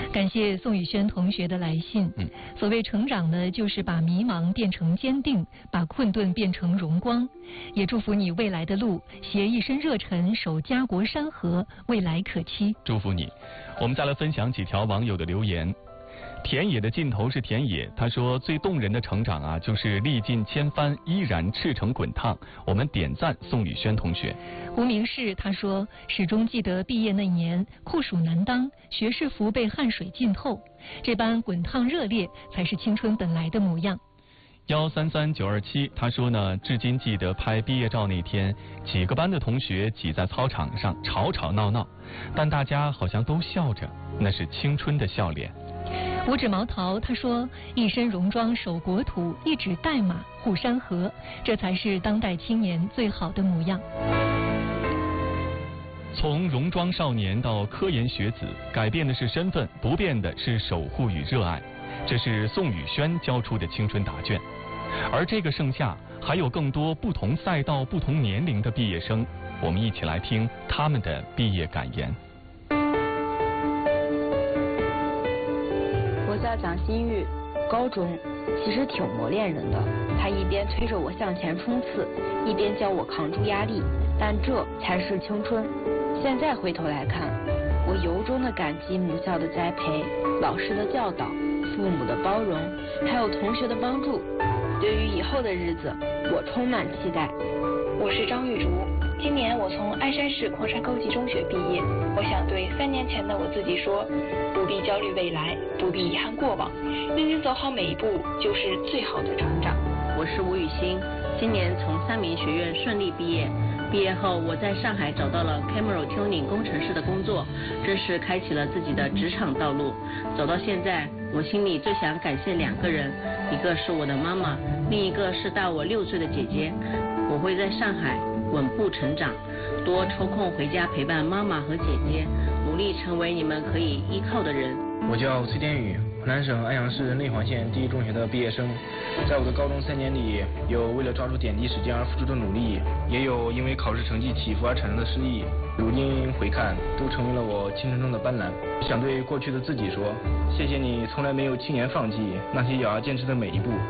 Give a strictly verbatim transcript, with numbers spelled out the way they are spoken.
感谢宋宇轩同学的来信。 嗯， 所谓成长呢，就是把迷茫变成坚定，把困顿变成荣光。也祝福你未来的路，携一身热忱，守家国山河，未来可期。 祝福你。我们再来分享几条网友的留言。田野的尽头是田野，他说最动人的成长啊，就是历尽千帆依然赤诚滚烫。我们点赞宋宇轩同学。 无名氏他说，始终记得毕业那年酷暑难当，学士服被汗水浸透，这般滚烫热烈才是青春本来的模样。 幺三三九二七他说呢，至今记得拍毕业照那天，几个班的同学挤在操场上吵吵闹闹，但大家好像都笑着，那是青春的笑脸。 五指毛桃他说，一身戎装守国土，一指代码护山河，这才是当代青年最好的模样。 从戎装少年到科研学子，改变的是身份，不变的是守护与热爱，这是宋宇轩交出的青春答卷。而这个盛夏还有更多不同赛道不同年龄的毕业生，我们一起来听他们的毕业感言。 我叫蒋新玉，高中其实挺磨练人的，他一边推着我向前冲刺，一边教我扛住压力，但这才是青春。现在回头来看，我由衷的感激母校的栽培，老师的教导，父母的包容，还有同学的帮助。对于以后的日子，我充满期待。 我是张玉竹，今年我从鞍山市矿山高级中学毕业。我想对三年前的我自己说，不必焦虑未来，不必遗憾过往，认真走好每一步就是最好的成长。 我是吴雨欣，今年从三民学院顺利毕业。毕业后，我在上海找到了 Camera Tuning 工程师的工作，正式开启了自己的职场道路。走到现在，我心里最想感谢两个人，一个是我的妈妈，另一个是大我六岁的姐姐。我会在上海稳步成长，多抽空回家陪伴妈妈和姐姐，努力成为你们可以依靠的人。 我叫崔天宇，湖南省安阳市内黄县第一中学的毕业生。在我的高中三年里，有为了抓住点滴时间而付出的努力，也有因为考试成绩起伏而产生的失意。如今回看，都成为了我青春中的斑斓。想对过去的自己说，谢谢你从来没有轻言放弃那些咬牙坚持的每一步。